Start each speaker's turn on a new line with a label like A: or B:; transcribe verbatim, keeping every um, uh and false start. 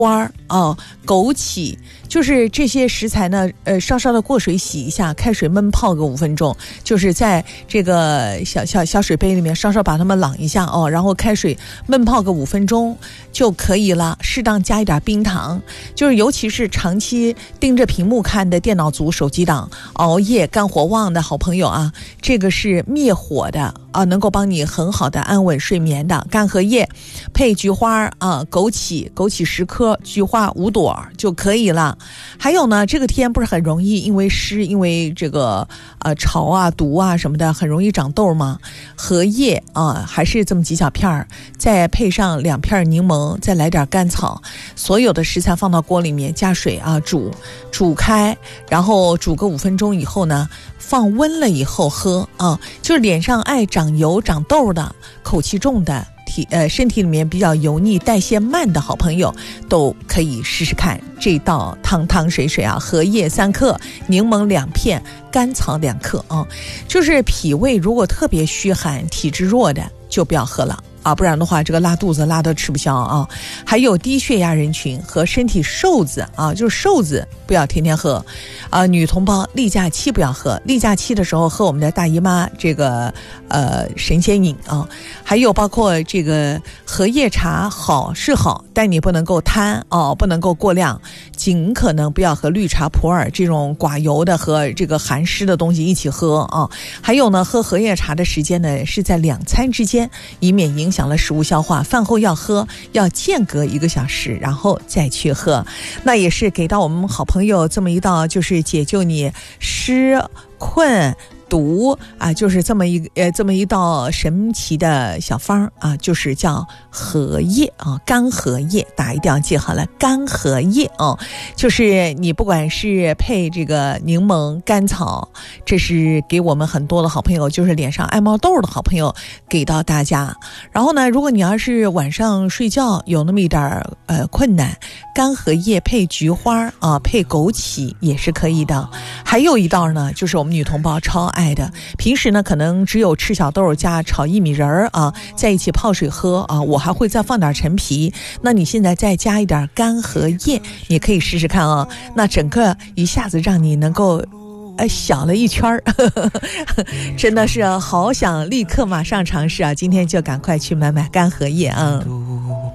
A: 花哦，枸杞，就是这些食材呢，呃，稍稍的过水洗一下，开水焖泡个五分钟，就是在这个小小小水杯里面稍稍把它们朗一下哦，然后开水焖泡个五分钟就可以了，适当加一点冰糖。就是尤其是长期盯着屏幕看的电脑族、手机党、熬夜、肝火旺的好朋友啊，这个是灭火的啊，能够帮你很好的安稳睡眠的。干荷叶配菊花啊，枸杞，枸杞十颗。菊花五朵就可以了。还有呢，这个天不是很容易因为湿，因为这个呃潮啊、毒啊什么的，很容易长痘吗？荷叶啊，还是这么几小片儿，再配上两片柠檬，再来点甘草，所有的食材放到锅里面，加水啊煮，煮开，然后煮个五分钟以后呢，放温了以后喝啊。就是脸上爱长油、长痘的、口气重的。体呃身体里面比较油腻、代谢慢的好朋友都可以试试看这道汤汤水水啊，荷叶三克，柠檬两片，甘草两克啊。就是脾胃如果特别虚寒、体质弱的就不要喝了啊，不然的话这个拉肚子拉得吃不消啊。还有低血压人群和身体瘦子啊，就是瘦子不要天天喝啊。女同胞例假期不要喝，例假期的时候喝我们的大姨妈这个呃神仙饮啊。还有包括这个荷叶茶好是好，但你不能够贪哦，不能够过量，尽可能不要和绿茶、普洱这种寡油的和这个寒湿的东西一起喝啊。还有呢，喝荷叶茶的时间呢是在两餐之间，以免影响了食物消化。饭后要喝，要间隔一个小时，然后再去喝。那也是给到我们好朋友这么一道，就是解救你湿困毒啊，就是这么一呃这么一道神奇的小方啊，就是叫荷叶啊，干荷叶，大家一定要记好了，干荷叶哦，就是你不管是配这个柠檬、甘草，这是给我们很多的好朋友，就是脸上爱冒痘的好朋友给到大家。然后呢，如果你要是晚上睡觉有那么一点呃困难，干荷叶配菊花啊，配枸杞也是可以的。还有一道呢，就是我们女同胞超爱的，平时呢可能只有赤小豆加炒薏米仁儿啊，在一起泡水喝啊，我还会再放点陈皮。那你现在再加一点干荷叶，你可以试试看啊，那整个一下子让你能够呃小了一圈儿，真的是好想立刻马上尝试啊！今天就赶快去买买干荷叶啊。